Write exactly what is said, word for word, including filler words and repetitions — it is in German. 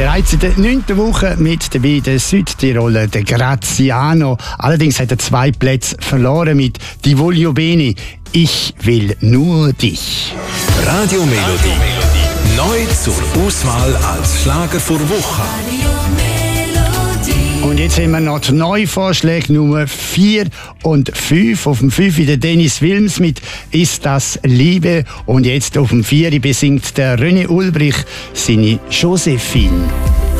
Bereits in der neunten Woche mit dabei der Südtiroler, der Graziano. Allerdings hat er zwei Plätze verloren mit «Ti voglio bene». Ich will nur dich. Radio Melodie. Neu zur Auswahl als Schlager vor Woche. Und jetzt haben wir noch die Neuvorschläge Nummer vier und fünf. Auf dem fünf der Dennis Wilms mit «Ist das Liebe?» Und jetzt auf dem vier besingt der René Ulbrich seine «Josephine».